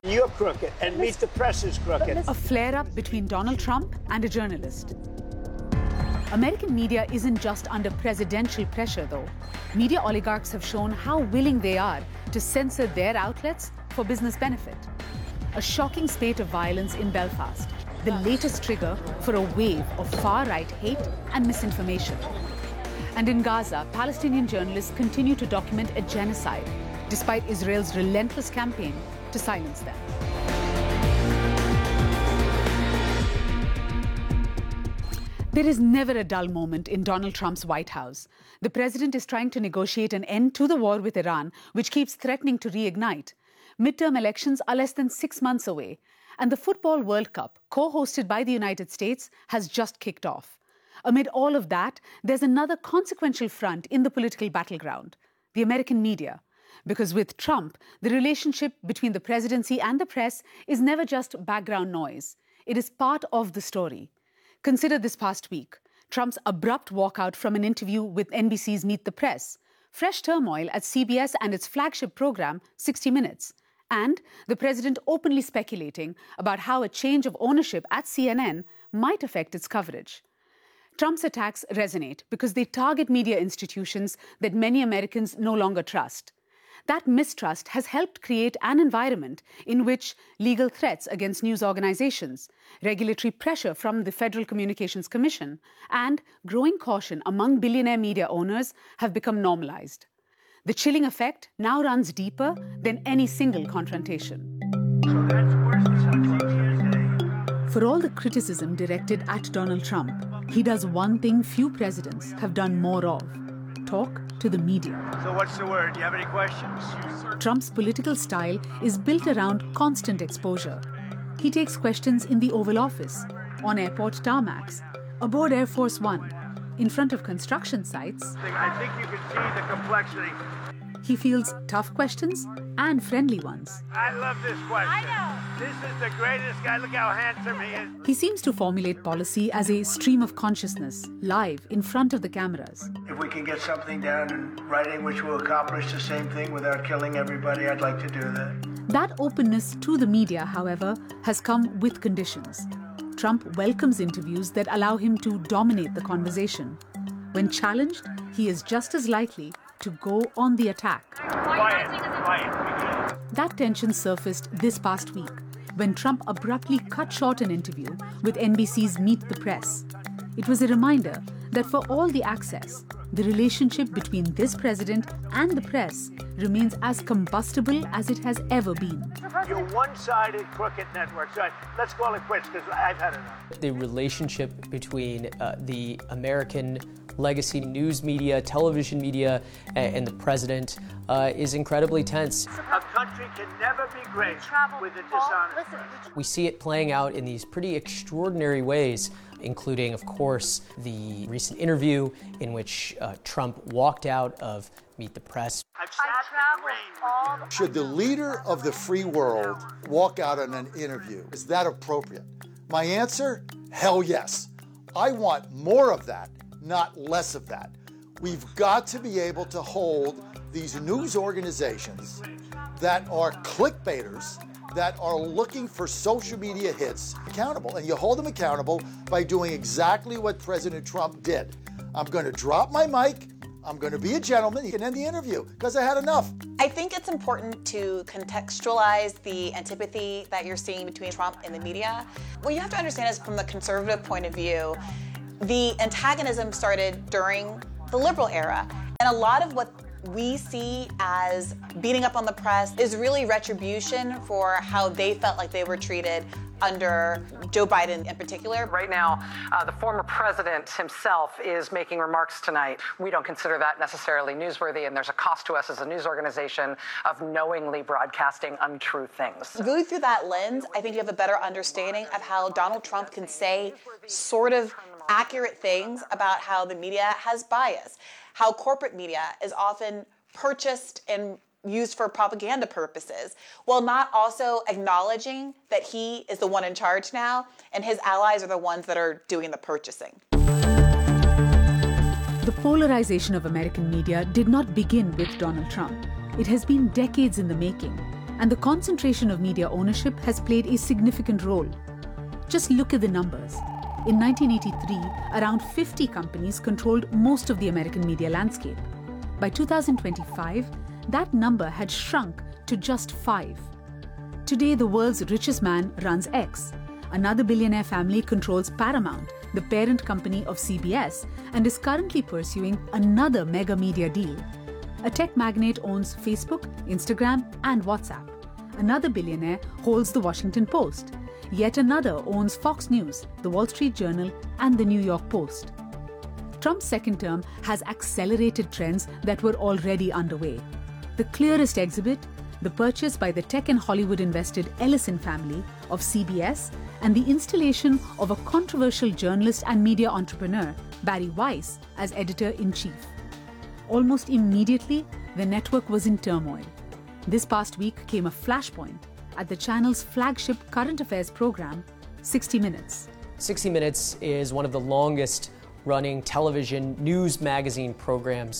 You're crooked, and Meet the Press is crooked. A flare-up between Donald Trump and a journalist. American media isn't just under presidential pressure, though. Media oligarchs have shown how willing they are to censor their outlets for business benefit. A shocking spate of violence in Belfast, the latest trigger for a wave of far-right hate and misinformation. And in Gaza, Palestinian journalists continue to document a genocide, despite Israel's relentless campaign to silence them. There is never a dull moment in Donald Trump's White House. The president is trying to negotiate an end to the war with Iran, which keeps threatening to reignite. Midterm elections are less than 6 months away, and the Football World Cup, co-hosted by the United States, has just kicked off. Amid all of that, there's another consequential front in the political battleground: the American media. Because with Trump, the relationship between the presidency and the press is never just background noise. It is part of the story. Consider this past week: Trump's abrupt walkout from an interview with NBC's Meet the Press, fresh turmoil at CBS and its flagship program, 60 Minutes, and the president openly speculating about how a change of ownership at CNN might affect its coverage. Trump's attacks resonate because they target media institutions that many Americans no longer trust. That mistrust has helped create an environment in which legal threats against news organizations, regulatory pressure from the Federal Communications Commission, and growing caution among billionaire media owners have become normalized. The chilling effect now runs deeper than any single confrontation. For all the criticism directed at Donald Trump, he does one thing few presidents have done more of: talk to the media. So what's the word? Do you have any questions? Trump's political style is built around constant exposure. He takes questions in the Oval Office, on airport tarmacs, aboard Air Force One, in front of construction sites. I think you can see the complexity. He fields tough questions and friendly ones. I love this question. I know. This is the greatest guy. Look how handsome he is. He seems to formulate policy as a stream of consciousness, live in front of the cameras. If we can get something down in writing which will accomplish the same thing without killing everybody, I'd like to do that. That openness to the media, however, has come with conditions. Trump welcomes interviews that allow him to dominate the conversation. When challenged, he is just as likely to go on the attack. Quiet. That tension surfaced this past week when Trump abruptly cut short an interview with NBC's Meet the Press. It was a reminder that for all the access, the relationship between this president and the press remains as combustible as it has ever been. You're one-sided crooked network. So let's call it quits, because I've had enough. The relationship between the American legacy news media, television media, and the president is incredibly tense. A country can never be great with a dishonest press. We see it playing out in these pretty extraordinary ways, including, of course, the recent interview in which Trump walked out of Meet the Press. I've sat in the rain. Should the leader of the free world walk out on an interview? Is that appropriate? My answer, hell yes. I want more of that, not less of that. We've got to be able to hold these news organizations that are clickbaiters, that are looking for social media hits, accountable. And you hold them accountable by doing exactly what President Trump did. I'm going to drop my mic. I'm going to be a gentleman. You can end the interview because I had enough. I think it's important to contextualize the antipathy that you're seeing between Trump and the media. What you have to understand is, from the conservative point of view, the antagonism started during the liberal era. And a lot of what we see as beating up on the press is really retribution for how they felt like they were treated under Joe Biden in particular. Right now, the former president himself is making remarks tonight. We don't consider that necessarily newsworthy, and there's a cost to us as a news organization of knowingly broadcasting untrue things. Really, through that lens, I think you have a better understanding of how Donald Trump can say sort of accurate things about how the media has bias, how corporate media is often purchased and used for propaganda purposes, while not also acknowledging that he is the one in charge now and his allies are the ones that are doing the purchasing. The polarization of American media did not begin with Donald Trump. It has been decades in the making. and the concentration of media ownership has played a significant role. Just look at the numbers. In 1983, around 50 companies controlled most of the American media landscape. By 2025, that number had shrunk to just 5. Today, the world's richest man runs X. Another billionaire family controls Paramount, the parent company of CBS, and is currently pursuing another mega media deal. A tech magnate owns Facebook, Instagram, and WhatsApp. Another billionaire holds the Washington Post. Yet another owns Fox News, the Wall Street Journal, and the New York Post. Trump's second term has accelerated trends that were already underway. The clearest exhibit, the purchase by the tech and Hollywood-invested Ellison family of CBS, and the installation of a controversial journalist and media entrepreneur, Barry Weiss, as editor-in-chief. Almost immediately, the network was in turmoil. This past week came a flashpoint at the channel's flagship current affairs program, 60 Minutes. 60 Minutes is one of the longest running television news magazine programs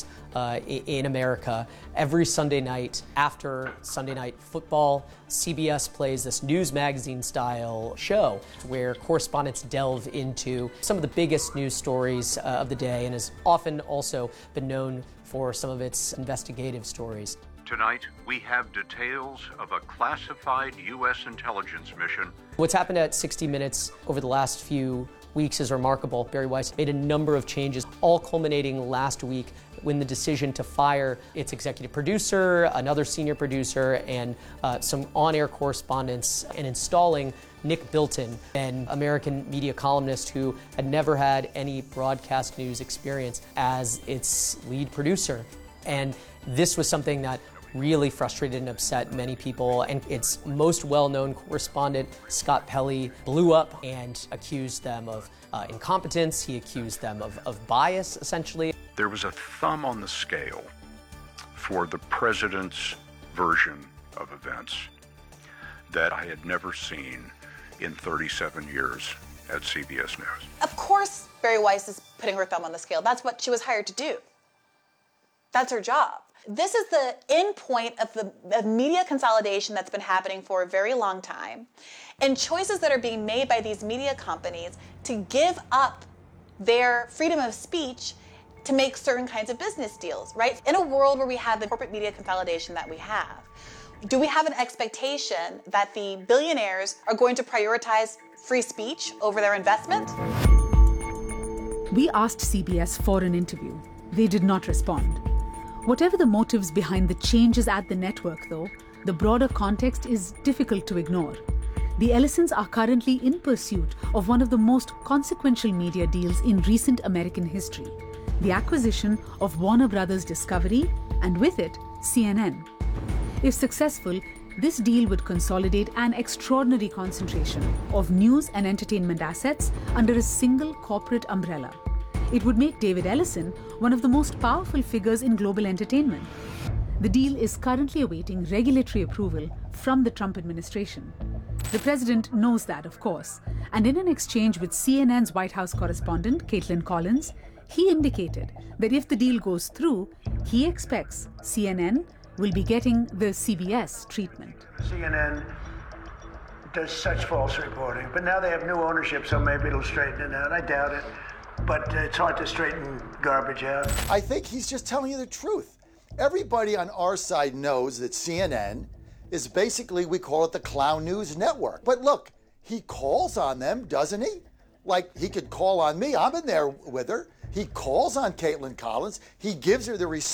in America. Every Sunday night after Sunday Night Football, CBS plays this news magazine style show where correspondents delve into some of the biggest news stories of the day, and has often also been known for some of its investigative stories. Tonight, we have details of a classified U.S. intelligence mission. What's happened at 60 Minutes over the last few weeks is remarkable. Barry Weiss made a number of changes, all culminating last week when the decision to fire its executive producer, another senior producer, and some on-air correspondents, and installing Nick Bilton, an American media columnist who had never had any broadcast news experience, as its lead producer. And this was something that really frustrated and upset many people, and its most well-known correspondent, Scott Pelley, blew up and accused them of incompetence. He accused them of bias, essentially. There was a thumb on the scale for the president's version of events that I had never seen in 37 years at CBS News. Of course, Barry Weiss is putting her thumb on the scale. That's what she was hired to do. That's her job. This is the end point of the media consolidation that's been happening for a very long time, and choices that are being made by these media companies to give up their freedom of speech to make certain kinds of business deals, right? In a world where we have the corporate media consolidation that we have, do we have an expectation that the billionaires are going to prioritize free speech over their investment? We asked CBS for an interview. They did not respond. Whatever the motives behind the changes at the network, though, the broader context is difficult to ignore. The Ellisons are currently in pursuit of one of the most consequential media deals in recent American history, the acquisition of Warner Brothers Discovery, and with it, CNN. If successful, this deal would consolidate an extraordinary concentration of news and entertainment assets under a single corporate umbrella. It would make David Ellison one of the most powerful figures in global entertainment. The deal is currently awaiting regulatory approval from the Trump administration. The president knows that, of course, and in an exchange with CNN's White House correspondent, Caitlin Collins, he indicated that if the deal goes through, he expects CNN will be getting the CBS treatment. CNN does such false reporting, but now they have new ownership, so maybe it'll straighten it out. I doubt it. But it's hard to straighten garbage out. I think he's just telling you the truth. Everybody on our side knows that CNN is basically, we call it the clown news network. But look, he calls on them, doesn't he? Like, he could call on me. I'm in there with her. He calls on Caitlin Collins. He gives her the